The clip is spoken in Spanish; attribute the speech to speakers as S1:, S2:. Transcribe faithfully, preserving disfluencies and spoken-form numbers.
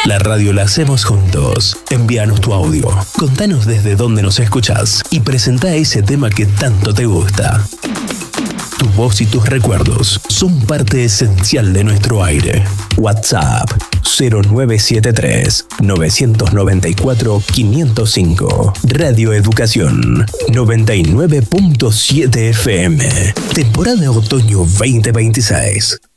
S1: La radio la hacemos juntos. Envíanos tu audio, contanos desde dónde nos escuchás y presentá ese tema que tanto te gusta. Tu voz y tus recuerdos son parte esencial de nuestro aire. WhatsApp cero nueve siete tres, nueve nueve cuatro, cinco cero cinco. Radio Educación noventa y nueve punto siete F M. Temporada otoño veinte veintiséis.